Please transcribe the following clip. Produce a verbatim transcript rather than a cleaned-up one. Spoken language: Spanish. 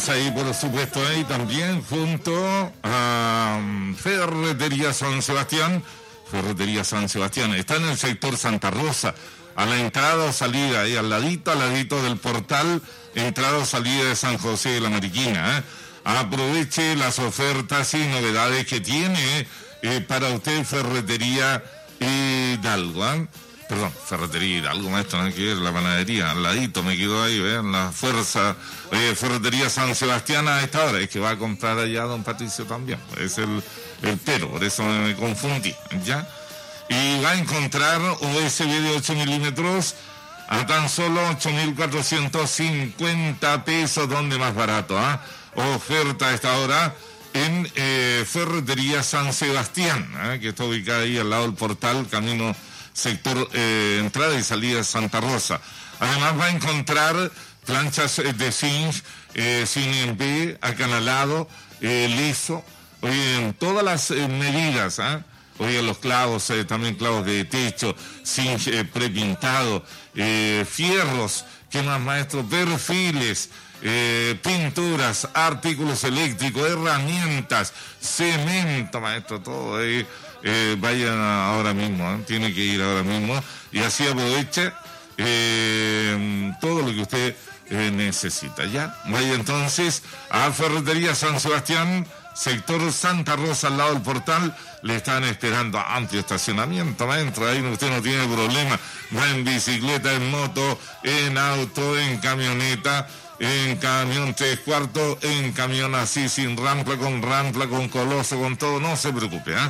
Estamos ahí, por supuesto, ahí también junto a um, Ferretería San Sebastián. Ferretería San Sebastián está en el sector Santa Rosa, a la entrada o salida, ahí al ladito, al ladito del portal, entrada o salida de San José de la Mariquina. ¿eh? Aproveche las ofertas y novedades que tiene eh, para usted Ferretería Hidalgo. ¿eh? Perdón, Ferretería Hidalgo, maestro, no hay que ver, la panadería, al ladito me quedo ahí, vean, la fuerza, eh, Ferretería San Sebastián a esta hora, es que va a comprar allá don Patricio también, es el, el pero, por eso me, me confundí, ¿ya? Y va a encontrar U S B de ocho milímetros a tan solo ocho mil cuatrocientos cincuenta pesos, donde más barato, ¿ah? ¿eh? Oferta a esta hora en eh, Ferretería San Sebastián, ¿eh? que está ubicada ahí al lado del portal, camino sector eh, entrada y salida de Santa Rosa. Además va a encontrar planchas eh, de zinc, eh, zinc en B, acanalado, eh, liso, oye, en todas las eh, medidas, ¿eh? Oye, los clavos, eh, también clavos de techo, zinc eh, prepintado, eh, fierros, ¿qué más, maestro? Perfiles, eh, pinturas, artículos eléctricos, herramientas, cemento, maestro, todo ahí. Eh, vayan ahora mismo, ¿eh? Tiene que ir ahora mismo y así aproveche eh, todo lo que usted eh, necesita, ¿ya? Vaya entonces a Ferretería San Sebastián, sector Santa Rosa, al lado del portal, le están esperando amplio estacionamiento, maestro, ahí usted no tiene problema, va en bicicleta, en moto, en auto, en camioneta, en camión tres cuartos, en camión así, sin rampla, con rampla, con coloso, con todo, no se preocupe, ¿ah? ¿eh?